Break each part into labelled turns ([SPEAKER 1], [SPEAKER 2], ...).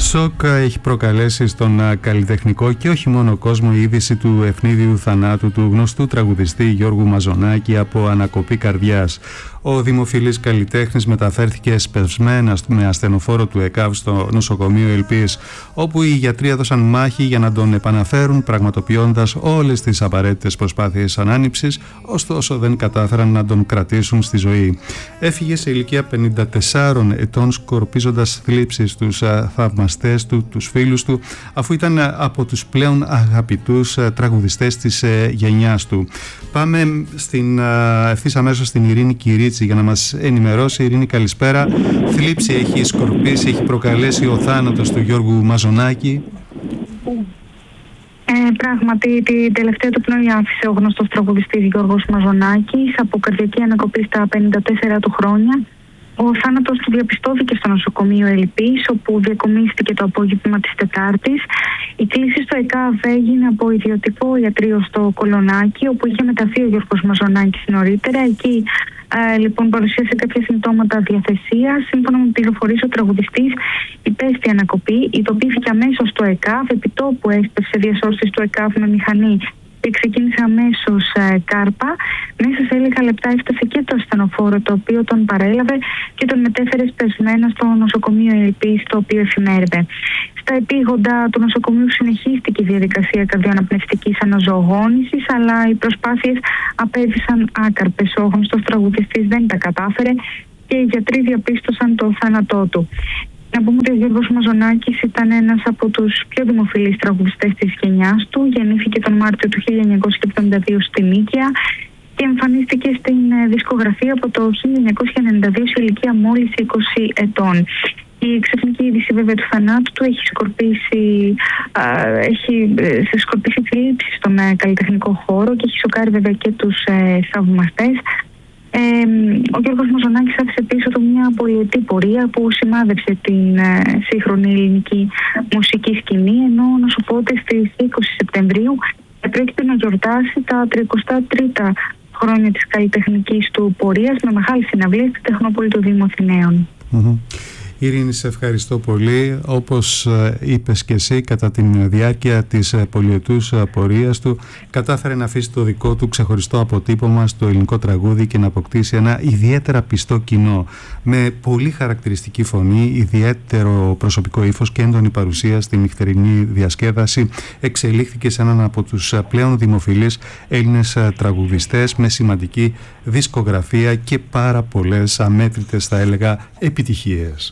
[SPEAKER 1] Σοκ έχει προκαλέσει στον καλλιτεχνικό και όχι μόνο κόσμο η είδηση του ευνίδιου θανάτου του γνωστού τραγουδιστή Γιώργου Μαζονάκη από ανακοπή καρδιάς. Ο δημοφιλής καλλιτέχνης μεταφέρθηκε εσπευσμένα με ασθενοφόρο του ΕΚΑΒ στο νοσοκομείο Ελπής, όπου οι γιατροί έδωσαν μάχη για να τον επαναφέρουν, πραγματοποιώντας όλες τις απαραίτητες προσπάθειες ανάνυψης, ωστόσο δεν κατάφεραν να τον κρατήσουν στη ζωή. Έφυγε σε ηλικία 54 ετών, σκορπίζοντας θλίψεις στους θαυμαστές του, τους φίλους του, αφού ήταν από τους πλέον αγαπητούς τραγουδιστές της γενιάς του. Πάμε ευθύς αμέσως στην Ειρήνη Κυρίτσι για να μας ενημερώσει. Ειρήνη, καλησπέρα. Θλίψη έχει σκορπίσει, έχει προκαλέσει ο θάνατος του Γιώργου Μαζονάκη.
[SPEAKER 2] Πράγματι, την τελευταία του πνοή άφησε ο γνωστός τραγουδιστής Γιώργος Μαζονάκης από καρδιακή ανακοπή στα 54 του χρόνια. Ο θάνατος του διαπιστώθηκε στο νοσοκομείο Ελπής, όπου διακομίστηκε το απόγευμα της Τετάρτης. Η κλήση στο ΕΚΑΒ έγινε από ιδιωτικό ιατρείο στο Κολονάκι, όπου είχε μεταθεί ο Γιώργος Μαζονάκης νωρίτερα. Εκεί λοιπόν παρουσίασε κάποια συμπτώματα διαθεσίας. Σύμφωνα με πληροφορίες, ο τραγουδιστής υπέστη ανακοπή, ειδοποιήθηκε αμέσως στο ΕΚΑΒ. Επιτόπου έσπευσε διασώστης του ΕΚΑΒ με μηχανή και ξεκίνησε αμέσως κάρπα. Μέσα σε λίγα λεπτά έφτασε και το ασθενοφόρο, το οποίο τον παρέλαβε και τον μετέφερε σπεσμένα στο νοσοκομείο Ελπής, το οποίο εφημέρευε. Στα επίγοντα του νοσοκομείου συνεχίστηκε η διαδικασία καρδιοαναπνευστικής αναζωογόνησης, αλλά οι προσπάθειες απέδυσαν άκαρπες. Ο γνωστός τραγουδιστής δεν τα κατάφερε και οι γιατροί διαπίστωσαν το θάνατό του. Να πούμε ότι ο Γιώργος Μαζονάκης ήταν ένας από τους πιο δημοφιλείς τραγουδιστές της γενιάς του. Γεννήθηκε τον Μάρτιο του 1972 στη Νίκαια και εμφανίστηκε στην δισκογραφία από το 1992 σε ηλικία μόλις 20 ετών. Η ξαφνική είδηση βέβαια του θανάτου του έχει σκορπίσει θλίψη στον καλλιτεχνικό χώρο και έχει σοκάρει βέβαια και τους θαυμαστές. Ο Γιώργος Μαζονάκης άφησε πίσω του μια πολυετή πορεία που σημάδεψε την σύγχρονη ελληνική μουσική σκηνή, ενώ να σου πω ότι στις 20 Σεπτεμβρίου πρόκειται να γιορτάσει τα 33 χρόνια της καλλιτεχνικής του πορείας με μεγάλη συναυλία στη Τεχνόπολη του Δήμου Αθηναίων.
[SPEAKER 1] Ειρήνη, σε ευχαριστώ πολύ. Όπως είπες και εσύ, κατά τη διάρκεια της πολυετούς πορείας του κατάφερε να αφήσει το δικό του ξεχωριστό αποτύπωμα στο ελληνικό τραγούδι και να αποκτήσει ένα ιδιαίτερα πιστό κοινό με πολύ χαρακτηριστική φωνή, ιδιαίτερο προσωπικό ύφος και έντονη παρουσία στη νυχτερινή διασκέδαση. Εξελίχθηκε σε έναν από τους πλέον δημοφιλείς Έλληνες τραγουδιστές με σημαντική δισκογραφία και πάρα πολλές, αμέτρητες θα έλεγα, επιτυχίες.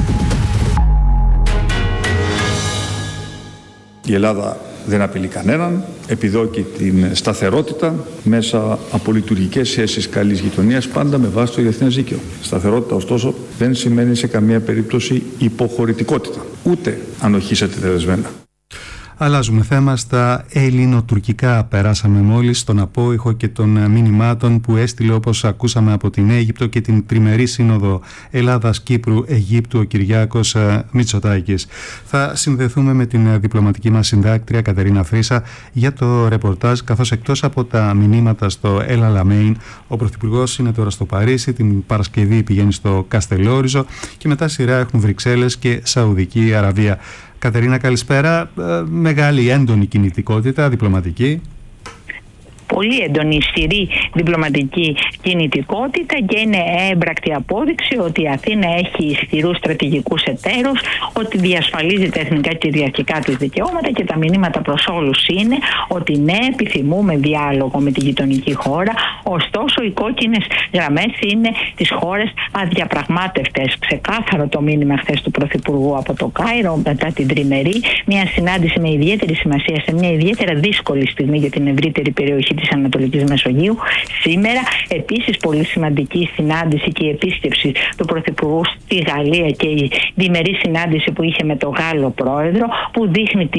[SPEAKER 3] Η Ελλάδα δεν απειλεί κανέναν, επιδιώκει την σταθερότητα μέσα από λειτουργικές σχέσεις καλής γειτονίας, πάντα με βάση το διεθνές δίκαιο. Σταθερότητα, ωστόσο, δεν σημαίνει σε καμία περίπτωση υποχωρητικότητα, ούτε ανοχή σε τετελεσμένα.
[SPEAKER 1] Αλλάζουμε θέμα. Στα ελληνοτουρκικά περάσαμε μόλις, στον απόϊχο και των μηνυμάτων που έστειλε, όπως ακούσαμε, από την Αίγυπτο και την τριμερή σύνοδο Ελλάδας-Κύπρου-Αιγύπτου ο Κυριάκος Μητσοτάκης. Θα συνδεθούμε με την διπλωματική μας συντάκτρια Κατερίνα Φρίσα για το ρεπορτάζ, καθώς εκτός από τα μηνύματα στο El Alamein, ο Πρωθυπουργός είναι τώρα στο Παρίσι, την Παρασκευή πηγαίνει στο Καστελόριζο και μετά σειρά έχουν Βρυξέλλες και Σαουδική Αραβία. Κατερίνα, καλησπέρα. Μεγάλη έντονη κινητικότητα διπλωματική.
[SPEAKER 4] Πολύ έντονη, ισχυρή διπλωματική κινητικότητα και είναι έμπρακτη απόδειξη ότι η Αθήνα έχει ισχυρούς στρατηγικούς εταίρους, ότι διασφαλίζει τα εθνικά και κυριαρχικά της δικαιώματα και τα μηνύματα προς όλους είναι ότι ναι, επιθυμούμε διάλογο με τη γειτονική χώρα, ωστόσο οι κόκκινες γραμμές είναι τις χώρες αδιαπραγμάτευτες. Ξεκάθαρο το μήνυμα χθες του Πρωθυπουργού από το Κάιρο μετά την τριμερή, μια συνάντηση με ιδιαίτερη σημασία σε μια ιδιαίτερα δύσκολη στιγμή για την ευρύτερη περιοχή της Ανατολικής Μεσογείου. Σήμερα επίσης πολύ σημαντική συνάντηση και η επίσκεψη του Πρωθυπουργού στη Γαλλία και η διμερή συνάντηση που είχε με τον Γάλλο Πρόεδρο, που δείχνει τις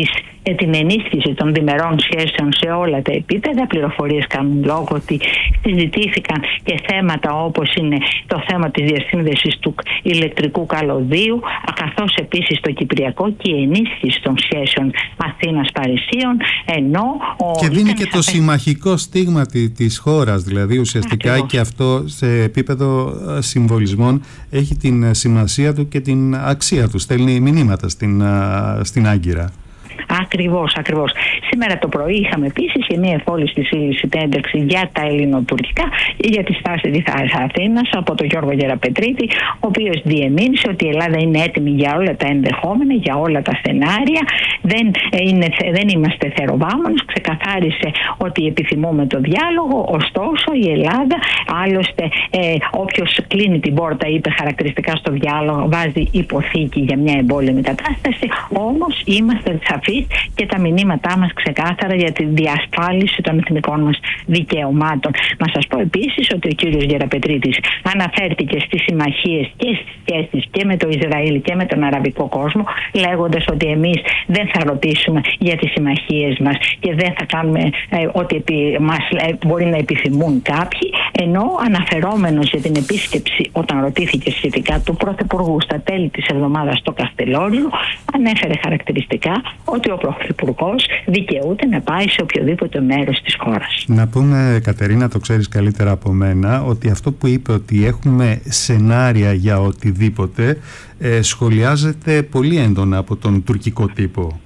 [SPEAKER 4] την ενίσχυση των διμερών σχέσεων σε όλα τα επίπεδα. Πληροφορίες κάνουν λόγο ότι συζητήθηκαν και θέματα όπως είναι το θέμα της διασύνδεσης του ηλεκτρικού καλωδίου, καθώς επίσης το κυπριακό και η ενίσχυση των σχέσεων Αθήνας-Παρισίων, ενώ
[SPEAKER 1] και δίνει και το συμμαχικό στίγμα της χώρας, δηλαδή ουσιαστικά ακριβώς. Και αυτό σε επίπεδο συμβολισμών έχει την σημασία του και την αξία του, στέλνει μηνύματα στην Άγκυρα.
[SPEAKER 4] Ακριβώς. Σήμερα το πρωί είχαμε επίσης και μια εφόλιστη συνέντευξη για τα ελληνοτουρκικά και για τη στάση της Αθήνας από τον Γιώργο Γεραπετρίτη, ο οποίος διεμήνυσε ότι η Ελλάδα είναι έτοιμη για όλα τα ενδεχόμενα, για όλα τα σενάρια. Δεν είμαστε θεροβάμονες. Ξεκαθάρισε ότι επιθυμούμε το διάλογο. Ωστόσο, η Ελλάδα, άλλωστε, όποιος κλείνει την πόρτα, είπε χαρακτηριστικά στο διάλογο, βάζει υποθήκη για μια εμπόλεμη κατάσταση. Όμως είμαστε σαφείς και τα μηνύματά μας ξεκάθαρα για τη διασφάλιση των εθνικών μας δικαιωμάτων. Να σας πω επίσης ότι ο κύριος Γεραπετρίτης αναφέρθηκε στις συμμαχίες και στις σχέσεις και με το Ισραήλ και με τον αραβικό κόσμο, λέγοντας ότι εμείς δεν θα ρωτήσουμε για τις συμμαχίες μας και δεν θα κάνουμε ό,τι μας μπορεί να επιθυμούν κάποιοι, ενώ αναφερόμενος για την επίσκεψη, όταν ρωτήθηκε σχετικά του Πρωθυπουργού στα τέλη της εβδομάδας στο Καστελόριο, ανέφερε χαρακτηριστικά ότι ο Πρωθυπουργός δικαιούται να πάει σε οποιοδήποτε μέρος της χώρας.
[SPEAKER 1] Να πούμε, Κατερίνα, το ξέρεις καλύτερα από μένα, ότι αυτό που είπε ότι έχουμε σενάρια για οτιδήποτε σχολιάζεται πολύ έντονα από τον τουρκικό τύπο.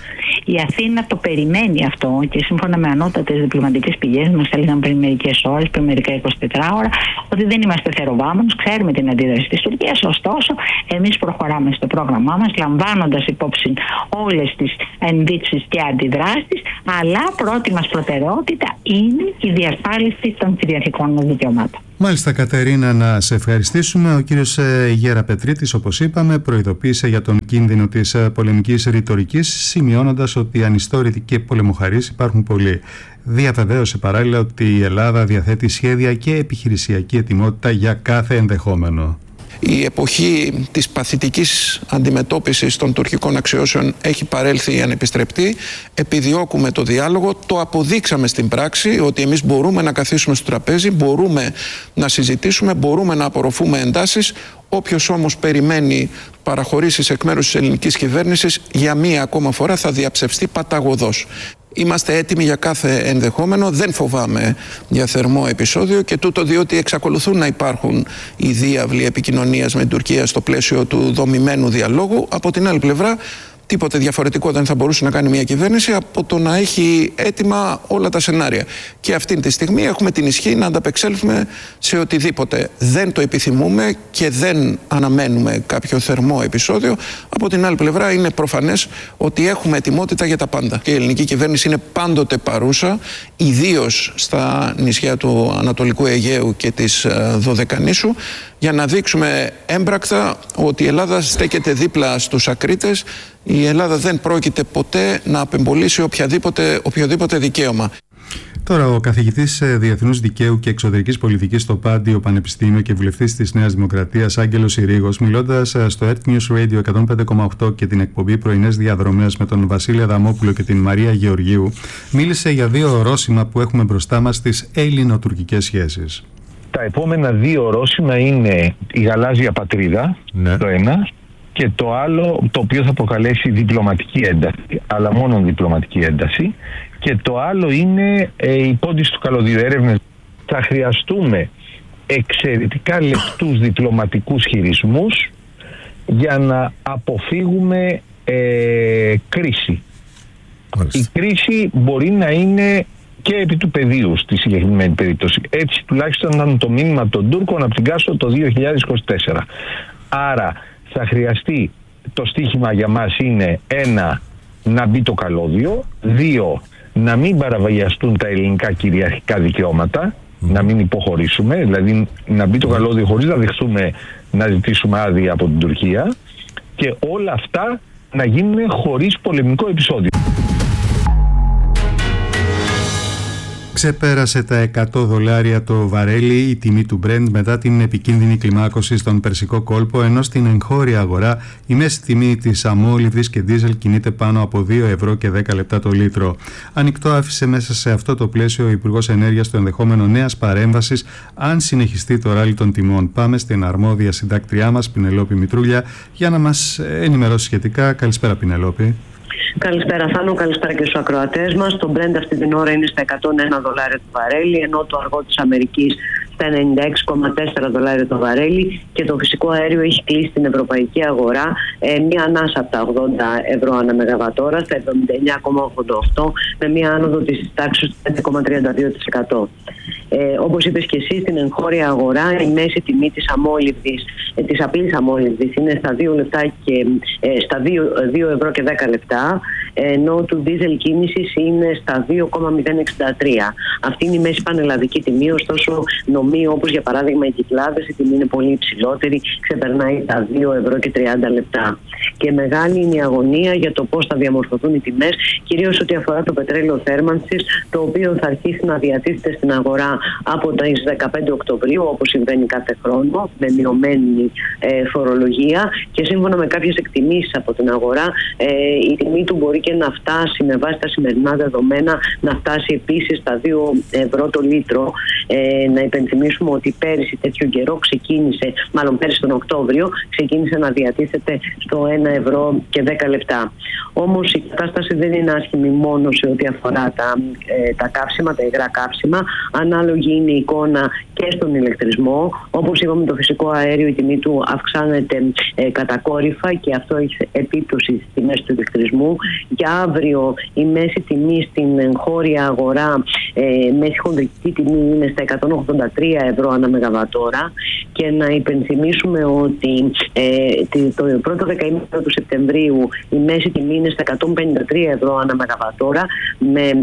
[SPEAKER 4] Η Αθήνα το περιμένει αυτό και σύμφωνα με ανώτατες διπλωματικές πηγές μας έλεγαν πριν μερικές ώρες, πριν μερικά 24 ώρα, ότι δεν είμαστε θεροβάμονες, ξέρουμε την αντίδραση της Τουρκίας, ωστόσο εμείς προχωράμε στο πρόγραμμά μας λαμβάνοντας υπόψη όλες τις ενδείξεις και αντιδράσεις, αλλά πρώτη μας προτεραιότητα είναι η διασφάλιση των κυριαρχικών μας δικαιωμάτων.
[SPEAKER 1] Μάλιστα, Κατερίνα, να σε ευχαριστήσουμε. Ο κύριος Γεραπετρίτης, όπως είπαμε, προειδοποίησε για τον κίνδυνο της πολεμικής ρητορικής, σημειώνοντας ότι ανιστόρητοι και πολεμοχαρείς υπάρχουν πολλοί. Διαβεβαίωσε παράλληλα ότι η Ελλάδα διαθέτει σχέδια και επιχειρησιακή ετοιμότητα για κάθε ενδεχόμενο.
[SPEAKER 5] Η εποχή της παθητικής αντιμετώπισης των τουρκικών αξιώσεων έχει παρέλθει ανεπιστρεπτή. Επιδιώκουμε το διάλογο, το αποδείξαμε στην πράξη ότι εμείς μπορούμε να καθίσουμε στο τραπέζι, μπορούμε να συζητήσουμε, μπορούμε να απορροφούμε εντάσεις. Όποιος όμως περιμένει παραχωρήσεις εκ μέρους της ελληνικής κυβέρνησης, για μία ακόμα φορά θα διαψευστεί παταγωδώς. Είμαστε έτοιμοι για κάθε ενδεχόμενο, δεν φοβάμαι για θερμό επεισόδιο και τούτο διότι εξακολουθούν να υπάρχουν οι διάβλοι επικοινωνίας με την Τουρκία στο πλαίσιο του δομημένου διαλόγου. Από την άλλη πλευρά, τίποτε διαφορετικό δεν θα μπορούσε να κάνει μια κυβέρνηση από το να έχει έτοιμα όλα τα σενάρια. Και αυτή τη στιγμή έχουμε την ισχύ να ανταπεξέλθουμε σε οτιδήποτε. Δεν το επιθυμούμε και δεν αναμένουμε κάποιο θερμό επεισόδιο. Από την άλλη πλευρά είναι προφανές ότι έχουμε ετοιμότητα για τα πάντα. Και η ελληνική κυβέρνηση είναι πάντοτε παρούσα, ιδίως στα νησιά του Ανατολικού Αιγαίου και της Δωδεκανήσου, για να δείξουμε έμπρακτα ότι η Ελλάδα στέκεται δίπλα στους ακρίτες. Η Ελλάδα δεν πρόκειται ποτέ να απεμπολίσει οποιοδήποτε δικαίωμα.
[SPEAKER 1] Τώρα, ο καθηγητής Διεθνούς Δικαίου και Εξωτερικής Πολιτικής στο Πάντιο Πανεπιστήμιο και βουλευτής της Νέας Δημοκρατίας, Άγγελος Συρίγος, μιλώντας στο Earth News Radio 105,8 και την εκπομπή Πρωινές Διαδρομές με τον Βασίλη Αδαμόπουλο και την Μαρία Γεωργίου, μίλησε για δύο ορόσημα που έχουμε μπροστά μας στις ελληνοτουρκικές σχέσεις.
[SPEAKER 6] Τα επόμενα δύο ορόσημα είναι η γαλάζια πατρίδα, το ένα, και το άλλο, το οποίο θα προκαλέσει διπλωματική ένταση, αλλά μόνο διπλωματική ένταση, και το άλλο είναι η πόντιση του καλωδίου, έρευνες. Θα χρειαστούμε εξαιρετικά λεπτούς διπλωματικούς χειρισμούς για να αποφύγουμε κρίση. Η κρίση μπορεί να είναι και επί του πεδίου στη συγκεκριμένη περίπτωση. Έτσι τουλάχιστον ήταν το μήνυμα των Τούρκων από την Κάσο το 2024. Άρα θα χρειαστεί, το στίχημα για μας είναι ένα, να μπει το καλώδιο, δύο, να μην παραβιαστούν τα ελληνικά κυριαρχικά δικαιώματα, να μην υποχωρήσουμε, δηλαδή να μπει το καλώδιο χωρίς να δεχτούμε να ζητήσουμε άδεια από την Τουρκία, και όλα αυτά να γίνουν χωρίς πολεμικό επεισόδιο.
[SPEAKER 1] Ξεπέρασε τα $100 το βαρέλι η τιμή του Brent μετά την επικίνδυνη κλιμάκωση στον Περσικό κόλπο, ενώ στην εγχώρια αγορά η μέση τιμή της αμόλυβδης και ντίζελ κινείται πάνω από €2 το λίτρο. Ανοιχτό άφησε μέσα σε αυτό το πλαίσιο ο Υπουργός Ενέργειας το ενδεχόμενο νέας παρέμβασης αν συνεχιστεί το ράλι των τιμών. Πάμε στην αρμόδια συντάκτριά μας, Πινελόπη Μητρούλια, για να μας ενημερώσει σχετικά. Καλησπέρα, Πινελόπη.
[SPEAKER 7] Καλησπέρα Θάνο, καλησπέρα και στους ακροατές μας. Το Brent αυτή την ώρα είναι στα $101 το βαρέλι, ενώ το αργό της Αμερικής στα $96,4 το βαρέλι, και το φυσικό αέριο έχει κλείσει την ευρωπαϊκή αγορά μία ανάσα από τα €80 ανά μεγαβατόρα στα $79,88, με μία άνοδο της τάξης του 5,32%. Όπως είπες και εσύ, στην εγχώρια αγορά η μέση τιμή της αμόλυβδης, της απλής αμόλυβδης, είναι στα €2,10, ενώ του δίζελ κίνησης είναι στα €2,063. Αυτή είναι η μέση πανελλαδική τιμή, ωστόσο νομοί όπως για παράδειγμα οι Κυκλάδες, η τιμή είναι πολύ υψηλότερη, ξεπερνάει τα €2,30. Και μεγάλη είναι η αγωνία για το πώς θα διαμορφωθούν οι τιμές, κυρίως ό,τι αφορά το πετρέλαιο θέρμανσης, το οποίο θα αρχίσει να διατίθεται στην αγορά από τις 15 Οκτωβρίου, όπως συμβαίνει κάθε χρόνο, με μειωμένη φορολογία, και σύμφωνα με κάποιες εκτιμήσεις από την αγορά, η τιμή του μπορεί και να φτάσει, με βάση τα σημερινά δεδομένα, να φτάσει επίσης στα €2 το λίτρο. Να υπενθυμίσουμε ότι πέρυσι τέτοιο καιρό ξεκίνησε, μάλλον πέρυσι τον Οκτώβριο, ξεκίνησε να διατίθεται στο €1,10. Όμως η κατάσταση δεν είναι άσχημη μόνο σε ό,τι αφορά τα καύσιμα, τα υγρά καύσιμα. Ανάλογη είναι η εικόνα και στον ηλεκτρισμό. Όπως είπαμε, το φυσικό αέριο, η τιμή του αυξάνεται κατακόρυφα, και αυτό έχει επίπτωση στις τιμές του ηλεκτρισμού. Για αύριο η μέση τιμή στην εγχώρια αγορά, μέση χονδρική τιμή, είναι στα €183 ανά μεγαβατόρα, και να υπενθυμίσουμε ότι το πρώτο δεκαήμερο του Σεπτεμβρίου η μέση τιμή είναι στα €153 ανά μεγαβατόρα, με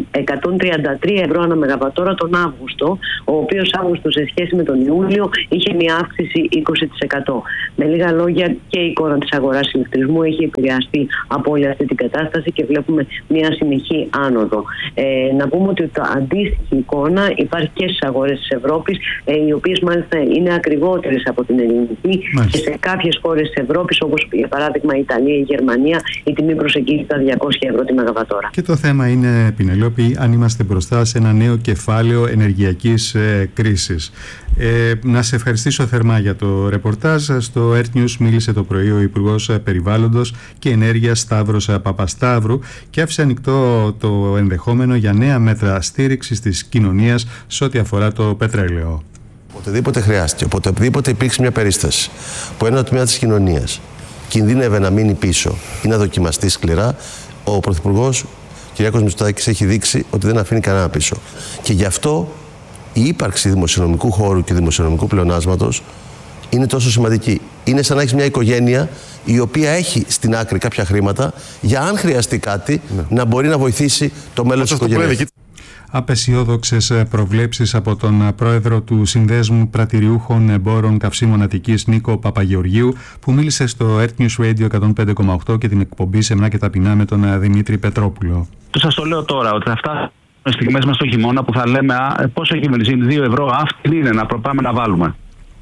[SPEAKER 7] €133 ανά μεγαβατόρα τον Αύγουστο, ο οποίος Αύγουστο σε σχέση με τον Ιούλιο είχε μια αύξηση 20%. Με λίγα λόγια, και η εικόνα της αγοράς ηλεκτρισμού έχει επηρεαστεί από όλη αυτή την κατάσταση και βλέπουμε μια συνεχή άνοδο. Να πούμε ότι το αντίστοιχη εικόνα υπάρχει και στις αγορές της Ευρώπης, οι οποίες μάλιστα είναι ακριβότερες από την ελληνική, και σε κάποιες χώρες της Ευρώπης, όπως για παράδειγμα η Ιταλία, η Γερμανία, η τιμή προσεγγίζει τα €200 τη μεγαβατόρα.
[SPEAKER 1] Και το θέμα είναι, Πινελόπη, αν είμαστε μπροστά σε ένα νέο κεφάλαιο ενεργειακής κρίσης. Να σε ευχαριστήσω θερμά για το ρεπορτάζ. Στο Earth News μίλησε το πρωί ο Υπουργός Περιβάλλοντος και Ενέργειας Σταύρος Παπασταύρου και άφησε ανοιχτό το ενδεχόμενο για νέα μέτρα στήριξης της κοινωνίας σε ό,τι αφορά το πετρέλαιο.
[SPEAKER 8] Οποτεδήποτε χρειάστηκε, οποτεδήποτε υπήρξε μια περίσταση που ένα τμήμα της κοινωνίας κινδύνευε να μείνει πίσω ή να δοκιμαστεί σκληρά, ο Πρωθυπουργός Κυριάκος Μητσοτάκης έχει δείξει ότι δεν αφήνει κανένα πίσω. Και γι' αυτό η ύπαρξη δημοσιονομικού χώρου και δημοσιονομικού πλεονάσματος είναι τόσο σημαντική. Είναι σαν να έχεις μια οικογένεια η οποία έχει στην άκρη κάποια χρήματα για αν χρειαστεί κάτι να μπορεί να βοηθήσει το μέλλον της οικογένειας.
[SPEAKER 1] Απεσιόδοξες προβλέψεις από τον πρόεδρο του Συνδέσμου Πρατηριούχων Εμπόρων Καυσίμων Αττικής, Νίκο Παπαγεωργίου, που μίλησε στο Earth News Radio 105,8 και την εκπομπή Σεμνά και Ταπεινά με τον Δημήτρη Πετρόπουλο.
[SPEAKER 9] Σας το λέω τώρα, ότι θα φτάσουμε στιγμές μας στο χειμώνα που θα λέμε πόσο έχει βενζίνη, €2, αυτή είναι, να προπάμε να βάλουμε.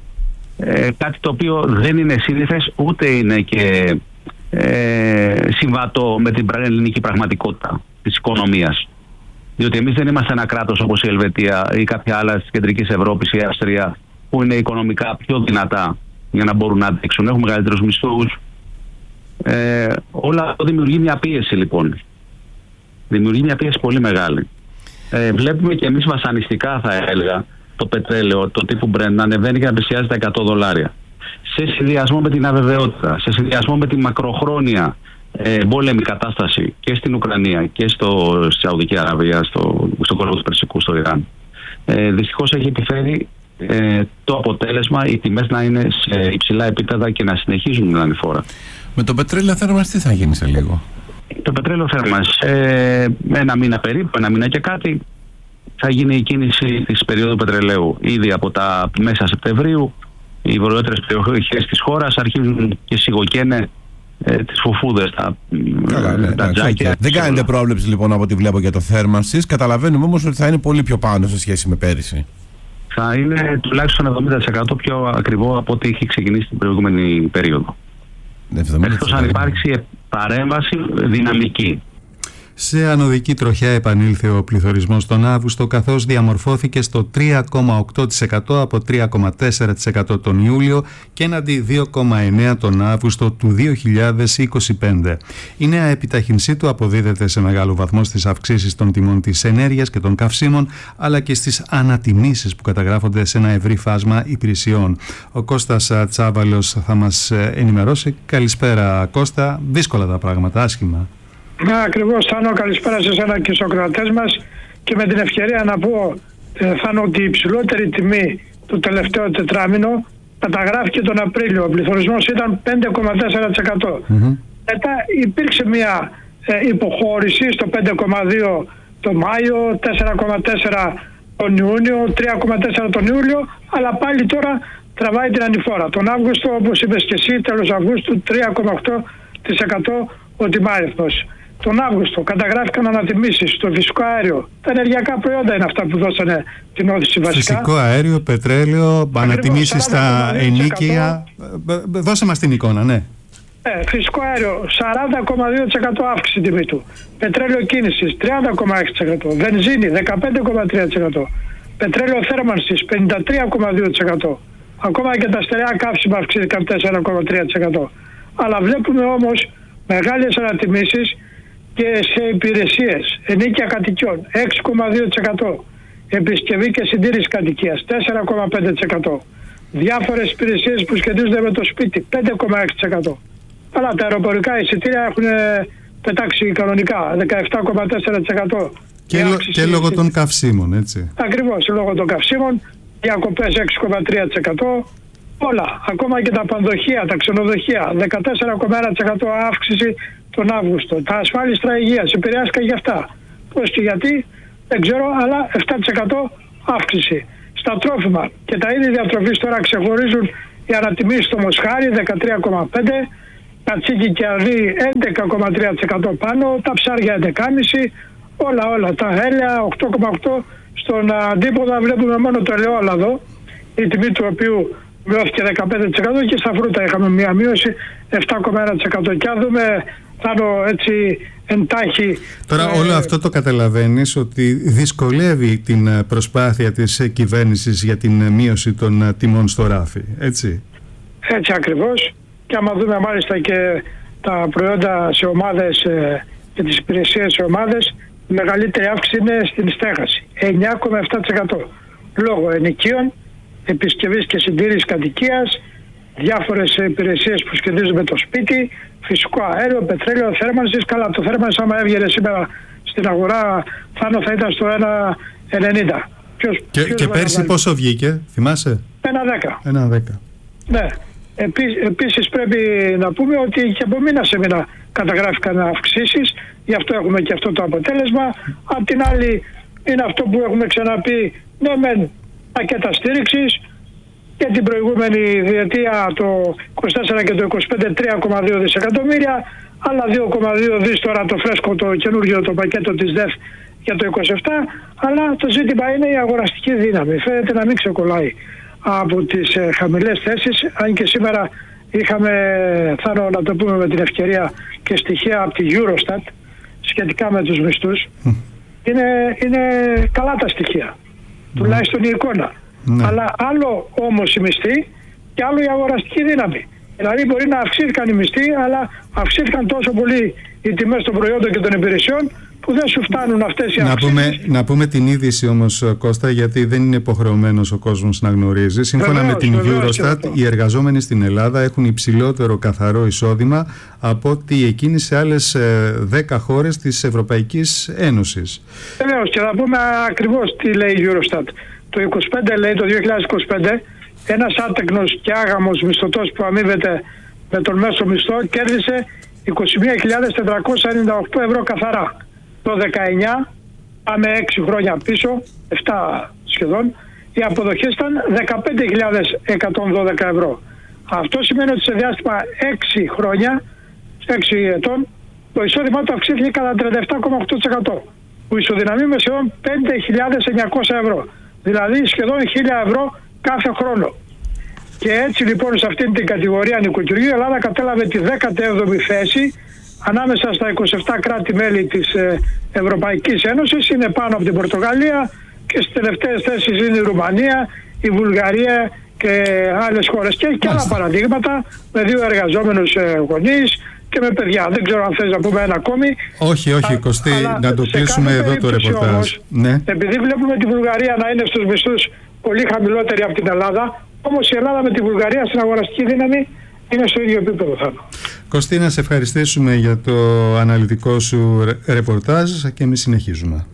[SPEAKER 9] Κάτι το οποίο δεν είναι σύνηθες, ούτε είναι και συμβατό με την ελληνική πραγματικότητα της οικονομίας. Διότι εμείς δεν είμαστε ένα κράτος όπως η Ελβετία ή κάποια άλλα της κεντρικής Ευρώπης ή η Αυστρία, που είναι οικονομικά πιο δυνατά για να μπορούν να αντέξουν. Έχουν μεγαλύτερους μισθούς. Όλα αυτό δημιουργεί μια πίεση, λοιπόν. Δημιουργεί μια πίεση πολύ μεγάλη. Βλέπουμε και εμείς βασανιστικά, θα έλεγα, το πετρέλαιο, το τύπου Brent, να ανεβαίνει και να πλησιάζει τα $100. Σε συνδυασμό με την αβεβαιότητα, σε συνδυασμό με τη μακροχρόνια εμπόλεμη κατάσταση και στην Ουκρανία και στη Σαουδική Αραβία, στον κόλπο του Περσικού, στο Ιράν. Δυστυχώς έχει επιφέρει το αποτέλεσμα οι τιμές να είναι σε υψηλά επίπεδα και να συνεχίζουν να είναι φόρα.
[SPEAKER 10] Με το πετρέλαιο θέρμανσης τι θα γίνει σε λίγο?
[SPEAKER 9] Το πετρέλαιο θέρμανσης ένα μήνα περίπου, ένα μήνα και κάτι, θα γίνει η κίνηση της περίοδου πετρελαίου. Ήδη από τα μέσα Σεπτεμβρίου οι βορειότερες περιοχές της χώρας αρχίζουν και σιγοκαίνε τις φουφούδες, τα
[SPEAKER 10] τζάκια. Δεν κάνετε πρόβλεψη λοιπόν από ό,τι βλέπω για το θέρμανσης. Καταλαβαίνουμε όμως ότι θα είναι πολύ πιο πάνω σε σχέση με πέρυσι.
[SPEAKER 9] Θα είναι τουλάχιστον 70% πιο ακριβό από ό,τι είχε ξεκινήσει την προηγούμενη περίοδο. Εκτός αν υπάρξει παρέμβαση δυναμική.
[SPEAKER 1] Σε ανωδική τροχιά επανήλθε ο πληθωρισμός τον Αύγουστο, καθώς διαμορφώθηκε στο 3,8% από 3,4% τον Ιούλιο και έναντι 2,9% τον Αύγουστο του 2025. Η νέα επιταχυνσή του αποδίδεται σε μεγάλο βαθμό στις αυξήσεις των τιμών της ενέργειας και των καυσίμων, αλλά και στις ανατιμήσεις που καταγράφονται σε ένα ευρύ φάσμα υπηρεσιών. Ο Κώστας Τσάβαλος θα μας ενημερώσει. Καλησπέρα Κώστα. Δύσκολα τα πράγματα, άσχημα.
[SPEAKER 11] Ναι, ακριβώς, Θάνο, καλησπέρα σε εσένα και στους ακροατές μας, και με την ευκαιρία να πω, Θάνο, ότι η υψηλότερη τιμή του τελευταίου τετράμινο καταγράφηκε τον Απρίλιο. Ο πληθωρισμός ήταν 5,4%. Μετά υπήρξε μια υποχώρηση στο 5,2% το Μάιο, 4,4% τον Ιούνιο, 3,4% τον Ιούλιο, αλλά πάλι τώρα τραβάει την ανηφόρα. Τον Αύγουστο, όπως είπες και εσύ, τέλος Αυγούστου, 3,8% ο τιμάριθμος. Τον Αύγουστο καταγράφηκαν ανατιμήσεις στο φυσικό αέριο. Τα ενεργειακά προϊόντα είναι αυτά που δώσανε την όθηση βασικά.
[SPEAKER 1] Φυσικό αέριο, πετρέλαιο, ανατιμήσεις στα ενοίκια. Δώσε μας την εικόνα, ναι.
[SPEAKER 11] Φυσικό αέριο 40,2% αύξηση τιμή του. Πετρέλαιο κίνησης 30,6%. Βενζίνη 15,3%. Πετρέλαιο θέρμανσης 53,2%. Ακόμα και τα στερεά καύσιμα αυξήθηκαν 4,3%. Αλλά βλέπουμε όμως μεγάλες ανατιμήσεις και σε υπηρεσίες, ενοίκια κατοικιών 6,2%, επισκευή και συντήρηση κατοικίας 4,5%, διάφορες υπηρεσίες που σχετίζονται με το σπίτι 5,6%. Αλλά τα αεροπορικά εισιτήρια έχουν πετάξει κανονικά 17,4%.
[SPEAKER 1] Και λόγω των καυσίμων, έτσι.
[SPEAKER 11] Ακριβώς, λόγω των καυσίμων, διακοπές 6,3%. Όλα, ακόμα και τα πανδοχεία, τα ξενοδοχεία, 14,1% αύξηση τον Αύγουστο. Τα ασφάλιστρα υγείας επηρεάστηκαν για αυτά. Πώς και γιατί, δεν ξέρω, αλλά 7% αύξηση. Στα τρόφιμα και τα είδη διατροφής τώρα ξεχωρίζουν οι ανατιμήσεις στο μοσχάρι 13,5%, κατσίκι και αρνί 11,3% πάνω, τα ψάρια 11,5%, όλα, τα έλαια 8,8%. Στον αντίποδα βλέπουμε μόνο το ελαιόλαδο, η τιμή του οποίου μειώθηκε 15% και στα φρούτα είχαμε μια μείωση 7,1%. Και αν δούμε, Θάνο, έτσι εντάχει...
[SPEAKER 1] Τώρα όλο αυτό το καταλαβαίνεις ότι δυσκολεύει την προσπάθεια της κυβέρνησης για την μείωση των τιμών στο ράφι, έτσι.
[SPEAKER 11] Έτσι ακριβώς. Και άμα δούμε μάλιστα και τα προϊόντα σε ομάδες και τις υπηρεσίες σε ομάδες, η μεγαλύτερη αύξηση είναι στην στέγαση, 9,7%. Λόγω ενοικίων, επισκευής και συντήρησης κατοικίας, διάφορες υπηρεσίες που σχετίζονται με το σπίτι, φυσικό αέριο, πετρέλαιο, θέρμανσης. Καλά, το θέρμανση άμα έβγαινε σήμερα στην αγορά, Θάνο, θα ήταν στο 1,90.
[SPEAKER 1] Και πέρσι πόσο βγήκε, θυμάσαι?
[SPEAKER 11] 1,10. Ναι. Επίσης πρέπει να πούμε ότι και από μήνα σε μήνα καταγράφηκαν αυξήσεις, γι' αυτό έχουμε και αυτό το αποτέλεσμα. Απ' την άλλη είναι αυτό που έχουμε ξαναπεί, ναι μεν πακέτα στήριξης, και την προηγούμενη διετία το 24 και το 25 3,2 δισεκατομμύρια, άλλα 2,2 δις τώρα το φρέσκο, το καινούργιο το πακέτο της ΔΕΦ για το 27, αλλά το ζήτημα είναι η αγοραστική δύναμη. Φαίνεται να μην ξεκολλάει από τις χαμηλές θέσεις, αν και σήμερα είχαμε, Θάνο, να το πούμε με την ευκαιρία, και στοιχεία από τη Eurostat σχετικά με τους μισθούς. Είναι καλά τα στοιχεία, τουλάχιστον η εικόνα. Αλλά άλλο όμως η μισθή και άλλο η αγοραστική δύναμη. Δηλαδή μπορεί να αυξήθηκαν οι μισθοί, αλλά αυξήθηκαν τόσο πολύ οι τιμές των προϊόντων και των υπηρεσιών που δεν σου φτάνουν αυτές οι αυξήσεις.
[SPEAKER 1] Να πούμε την είδηση όμως, Κώστα, γιατί δεν είναι υποχρεωμένος ο κόσμος να γνωρίζει. Σύμφωνα με την Eurostat, οι εργαζόμενοι στην Ελλάδα έχουν υψηλότερο καθαρό εισόδημα από ότι εκείνοι σε άλλες 10 χώρες της Ευρωπαϊκής Ένωσης.
[SPEAKER 11] Βεβαίως, και θα πούμε ακριβώς τι λέει η Eurostat. Το 25 λέει, το 2025, ένας άτεκνος και άγαμος μισθωτός που αμείβεται με τον μέσο μισθό κέρδισε 21.498 ευρώ καθαρά. Το 19, πάμε 6 χρόνια πίσω, 7 σχεδόν, οι αποδοχές ήταν 15.112 ευρώ. Αυτό σημαίνει ότι σε διάστημα 6 χρόνια 6 ετών, το εισόδημά του αυξήθηκε κατά 37,8%, που ισοδυναμεί με σχεδόν 5.900 ευρώ, δηλαδή σχεδόν 1.000 ευρώ κάθε χρόνο. Και έτσι λοιπόν σε αυτήν την κατηγορία νοικοκυριού η Ελλάδα κατέλαβε τη 17η θέση ανάμεσα στα 27 κράτη-μέλη της Ευρωπαϊκής Ένωσης, είναι πάνω από την Πορτογαλία, και στις τελευταίες θέσεις είναι η Ρουμανία, η Βουλγαρία και άλλες χώρες. Και έχει και άλλα παραδείγματα με 2 εργαζόμενους γονείς και με παιδιά. Δεν ξέρω αν θες να πούμε ένα ακόμη.
[SPEAKER 1] Όχι, Κωστή, να το κλείσουμε εδώ το ρεπορτάζ. Όμως,
[SPEAKER 11] ναι. Επειδή βλέπουμε τη Βουλγαρία να είναι στους μισθούς πολύ χαμηλότερη από την Ελλάδα, όμως η Ελλάδα με τη Βουλγαρία στην αγοραστική δύναμη είναι στο ίδιο επίπεδο, Θάνο.
[SPEAKER 1] Κωστή, να σε ευχαριστήσουμε για το αναλυτικό σου ρεπορτάζ και εμείς συνεχίζουμε.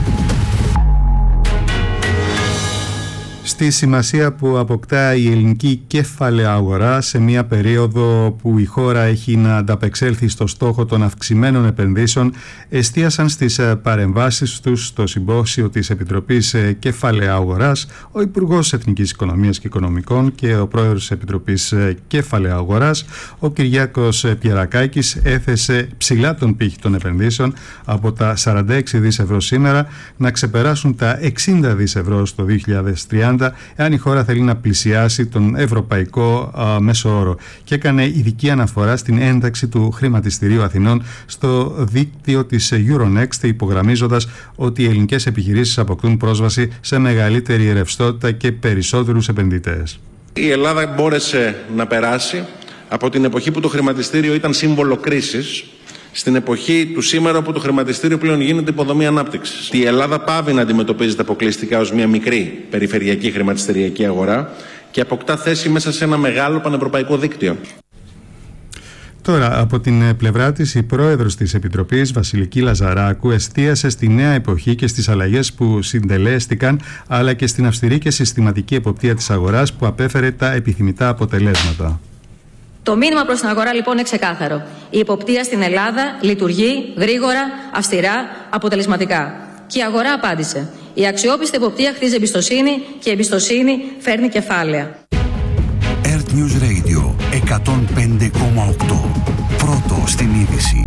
[SPEAKER 1] Στη σημασία που αποκτά η ελληνική κεφαλαία αγορά σε μια περίοδο που η χώρα έχει να ανταπεξέλθει στο στόχο των αυξημένων επενδύσεων, εστίασαν στις παρεμβάσεις τους στο συμπόσιο της Επιτροπής Κεφαλαία Αγοράς ο Υπουργός Εθνικής Οικονομίας και Οικονομικών και ο Πρόεδρος της Επιτροπής Κεφαλαία Αγοράς, ο Κυριάκος Πιερακάκης, έθεσε ψηλά τον πύχη των επενδύσεων από τα 46 δις ευρώ σήμερα να ξεπεράσουν τα 60 δις ευρώ στο 2030, εάν η χώρα θέλει να πλησιάσει τον ευρωπαϊκό μέσο όρο, και έκανε ειδική αναφορά στην ένταξη του χρηματιστηρίου Αθηνών στο δίκτυο της Euronext, υπογραμμίζοντας ότι οι ελληνικές επιχειρήσεις αποκτούν πρόσβαση σε μεγαλύτερη ρευστότητα και περισσότερους επενδυτές.
[SPEAKER 12] Η Ελλάδα μπόρεσε να περάσει από την εποχή που το χρηματιστήριο ήταν σύμβολο κρίσης στην εποχή του σήμερα, όπου το χρηματιστήριο πλέον γίνεται υποδομή ανάπτυξης. Η Ελλάδα πάβει να αντιμετωπίζεται αποκλειστικά ως μια μικρή περιφερειακή χρηματιστηριακή αγορά και αποκτά θέση μέσα σε ένα μεγάλο πανευρωπαϊκό δίκτυο.
[SPEAKER 1] Τώρα, από την πλευρά της, η πρόεδρος της Επιτροπής, Βασιλική Λαζαράκου, εστίασε στη νέα εποχή και στις αλλαγές που συντελέστηκαν, αλλά και στην αυστηρή και συστηματική εποπτεία της αγοράς που απέφερε τα επιθυμητά αποτελέσματα.
[SPEAKER 13] Το μήνυμα προς την αγορά λοιπόν είναι ξεκάθαρο. Η εποπτεία στην Ελλάδα λειτουργεί γρήγορα, αυστηρά, αποτελεσματικά. Και η αγορά απάντησε. Η αξιόπιστη εποπτεία χτίζει εμπιστοσύνη και η εμπιστοσύνη φέρνει κεφάλαια.
[SPEAKER 14] Earth News Radio 105,8. Πρώτο στην είδηση.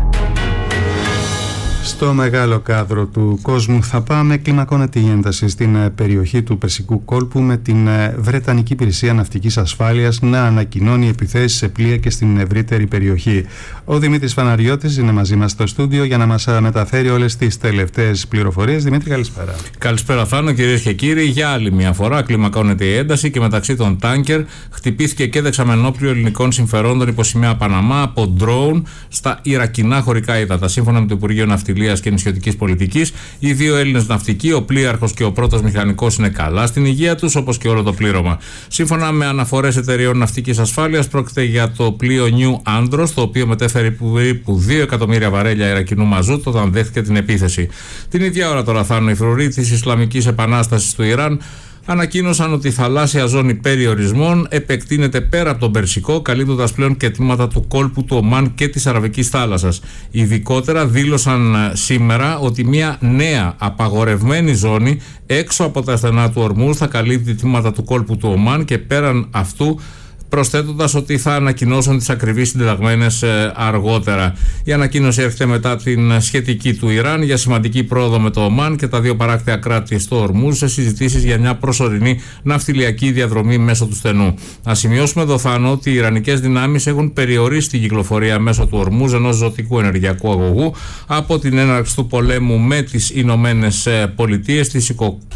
[SPEAKER 1] Στο μεγάλο κάδρο του κόσμου θα πάμε. Κλιμακώνεται η ένταση στην περιοχή του Περσικού κόλπου, με την Βρετανική Υπηρεσία Ναυτικής Ασφάλειας να ανακοινώνει επιθέσεις σε πλοία και στην ευρύτερη περιοχή. Ο Δημήτρης Φαναριώτης είναι μαζί μας στο στούντιο για να μας μεταφέρει όλες τις τελευταίες πληροφορίες. Δημήτρη, καλησπέρα.
[SPEAKER 15] Καλησπέρα, Θάνο, κυρίες και κύριοι. Για άλλη μια φορά κλιμακώνεται η ένταση και μεταξύ των τάνκερ χτυπήθηκε και δεξαμενόπλοιο ελληνικών συμφερόντων υπό σημαία Παναμά από ντρόουν στα Ιρακινά χωρικά ύδατα. Σύμφωνα με το Υπουργείο Ναυτιλίας και Νησιωτικής Πολιτικής, οι 2 Έλληνες ναυτικοί, ο πλοίαρχος και ο πρώτος μηχανικός, είναι καλά στην υγεία τους, όπως και όλο το πλήρωμα. Σύμφωνα με αναφορές εταιρεών ναυτικής ασφάλειας, πρόκειται για το πλοίο New Andros, το οποίο μετέφερε περίπου 2 εκατομμύρια βαρέλια Ιρακινού μαζούτ όταν δέχτηκε την επίθεση. Την ίδια ώρα τώρα, Θάνο, οι φρουροί της Ισλαμικής Επανάστασης του Ιράν ανακοίνωσαν ότι η θαλάσσια ζώνη περιορισμών επεκτείνεται πέρα από τον Περσικό, καλύπτοντας πλέον και τμήματα του κόλπου του Ομάν και της Αραβικής θάλασσας. Ειδικότερα δήλωσαν σήμερα ότι μια νέα απαγορευμένη ζώνη έξω από τα στενά του Ορμούζ θα καλύπτει τμήματα του κόλπου του Ομάν και πέραν αυτού, προσθέτοντας ότι θα ανακοινώσουν τις ακριβείς συντεταγμένες αργότερα. Η ανακοίνωση έρχεται μετά την σχετική του Ιράν για σημαντική πρόοδο με το Ομάν και τα 2 παράκτια κράτη στο Ορμούζ σε συζητήσεις για μια προσωρινή ναυτιλιακή διαδρομή μέσω του στενού. Να σημειώσουμε εδώ, Θάνο, ότι οι Ιρανικές δυνάμεις έχουν περιορίσει την κυκλοφορία μέσω του Ορμούζ, ενός ζωτικού ενεργειακού αγωγού, από την έναρξη του πολέμου με τις Ηνωμένες Πολιτείες στις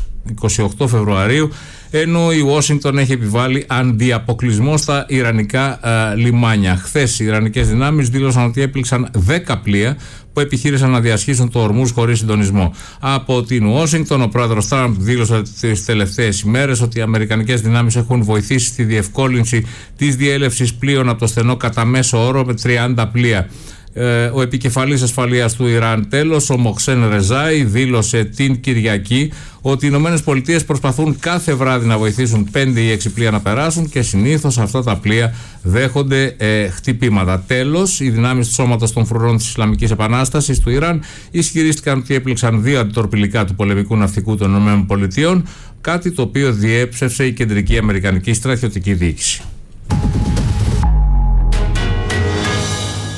[SPEAKER 15] 28 Φεβρουαρίου, ενώ η Ουάσιγκτον έχει επιβάλει αντιαποκλεισμό στα ιρανικά λιμάνια. Χθες οι ιρανικές δυνάμεις δήλωσαν ότι έπληξαν 10 πλοία που επιχείρησαν να διασχίσουν το Ορμούζ χωρίς συντονισμό. Από την Ουάσιγκτον, ο πρόεδρος Τραμπ δήλωσε τις τελευταίες ημέρες ότι οι αμερικανικές δυνάμεις έχουν βοηθήσει στη διευκόλυνση της διέλευσης πλοίων από το στενό κατά μέσο όρο με 30 πλοία. Ο επικεφαλής ασφαλείας του Ιράν, τέλος, ο Μοχσέν Ρεζάι, δήλωσε την Κυριακή ότι οι Ηνωμένες Πολιτείες προσπαθούν κάθε βράδυ να βοηθήσουν 5 ή 6 πλοία να περάσουν και συνήθως αυτά τα πλοία δέχονται χτυπήματα. Τέλος, οι δυνάμεις του Σώματος των Φρουρών της Ισλαμικής Επανάστασης του Ιράν ισχυρίστηκαν ότι έπληξαν 2 αντιτορπιλικά του πολεμικού ναυτικού των Ηνωμένων Πολιτειών, κάτι το οποίο διέψευσε η Κεντρική Αμερικανική Στρατιωτική Διοίκηση.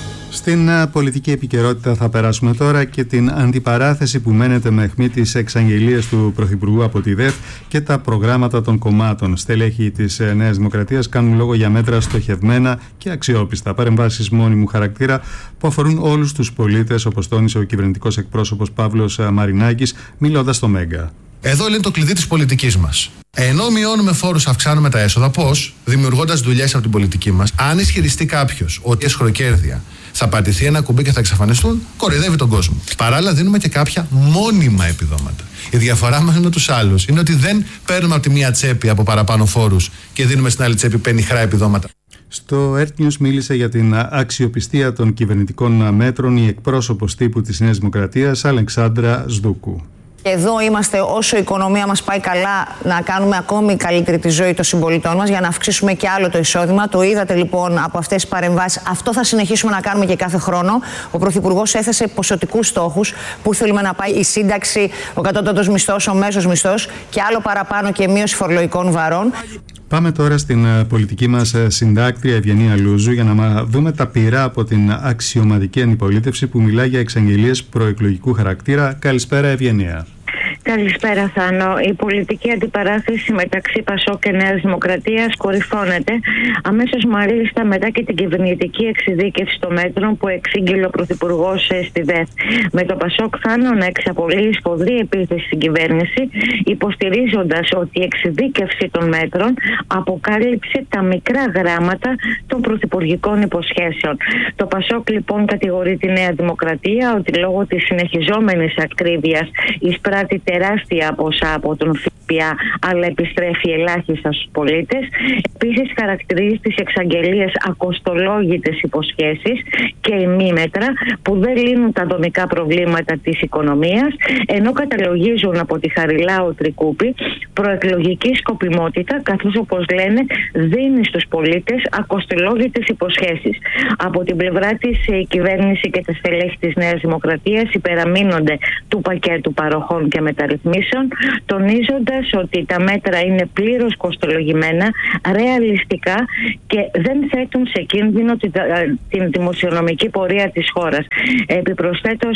[SPEAKER 1] Στην πολιτική επικαιρότητα θα περάσουμε τώρα και την αντιπαράθεση που μένεται με αιχμή τις εξαγγελίες του Πρωθυπουργού από τη ΔΕΘ και τα προγράμματα των κομμάτων. Στελέχη της Νέας Δημοκρατίας κάνουν λόγο για μέτρα στοχευμένα και αξιόπιστα, παρεμβάσεις μόνιμου χαρακτήρα που αφορούν όλους τους πολίτες, όπως τόνισε ο κυβερνητικός εκπρόσωπος Παύλος Μαρινάκης, μιλώντας στο Μέγκα.
[SPEAKER 16] Εδώ είναι το κλειδί της πολιτικής μας. Ενώ μειώνουμε φόρους, αυξάνουμε τα έσοδα. Πώς? Δημιουργώντας δουλειές από την πολιτική μας. Αν ισχυριστεί κάποιος ότι εσχροκέρδεια θα πατηθεί ένα κουμπί και θα εξαφανιστούν, κοροϊδεύει τον κόσμο. Παράλληλα, δίνουμε και κάποια μόνιμα επιδόματα. Η διαφορά μας με τους άλλους είναι ότι δεν παίρνουμε από τη μία τσέπη από παραπάνω φόρους και δίνουμε στην άλλη τσέπη πενιχρά επιδόματα.
[SPEAKER 1] Στο Earth News μίλησε για την αξιοπιστία των κυβερνητικών μέτρων η εκπρόσωπος τύπου της Νέας Δημοκρατίας, Αλεξάνδρα Σδούκου.
[SPEAKER 17] Εδώ είμαστε, όσο η οικονομία μας πάει καλά, να κάνουμε ακόμη καλύτερη τη ζωή των συμπολιτών μας για να αυξήσουμε και άλλο το εισόδημα. Το είδατε λοιπόν από αυτές τις παρεμβάσεις. Αυτό θα συνεχίσουμε να κάνουμε και κάθε χρόνο. Ο Πρωθυπουργός έθεσε ποσοτικούς στόχους που θέλουμε να πάει η σύνταξη, ο κατώτατος μισθός, ο μέσος μισθός και άλλο παραπάνω και μείωση φορολογικών βαρών.
[SPEAKER 1] Πάμε τώρα στην πολιτική μας συντάκτρια Ευγενία Λούζου για να δούμε τα πειρά από την αξιωματική αντιπολίτευση που μιλάει για εξαγγελίες προεκλογικού χαρακτήρα. Καλησπέρα Ευγενία.
[SPEAKER 18] Καλησπέρα Θάνο. Η πολιτική αντιπαράθεση μεταξύ ΠΑΣΟΚ και Νέας Δημοκρατίας κορυφώνεται αμέσως μάλιστα μετά και την κυβερνητική εξειδίκευση των μέτρων που εξήγηλε ο Πρωθυπουργός στη ΔΕΘ. Με το ΠΑΣΟΚ Θάνο να εξαπολύει σφοδρή επίθεση στην κυβέρνηση, υποστηρίζοντας ότι η εξειδίκευση των μέτρων αποκάλυψε τα μικρά γράμματα των πρωθυπουργικών υποσχέσεων. Το ΠΑΣΟΚ λοιπόν κατηγορεί τη Νέα Δημοκρατία ότι λόγω της συνεχιζόμενης ακρίβειας εισπράττει τεράστια ποσά από τον ΦΠΑ, αλλά επιστρέφει ελάχιστα στους πολίτες. Επίσης χαρακτηρίζει τις εξαγγελίες ακοστολόγητες υποσχέσεις και ημίμετρα που δεν λύνουν τα δομικά προβλήματα της οικονομίας, ενώ καταλογίζουν από τη Χαριλάου Τρικούπη προεκλογική σκοπιμότητα, καθώς όπως λένε δίνει στους πολίτες ακοστολόγητες υποσχέσεις. Από την πλευρά της η κυβέρνηση και τα στελέχη της Νέας Δημοκρατίας υπεραμείνονται του πακέτου παροχών και μεταρρυθμίσεων, τονίζοντας ότι τα μέτρα είναι πλήρως κοστολογημένα, ρεαλιστικά και δεν θέτουν σε κίνδυνο την δημοσιονομική πορεία της χώρας. Επιπροσθέτως,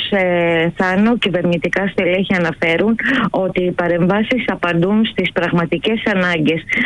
[SPEAKER 18] Θάνο, κυβερνητικά στελέχη αναφέρουν ότι οι παρεμβάσεις απαντούν στις πραγματικές ανάγκες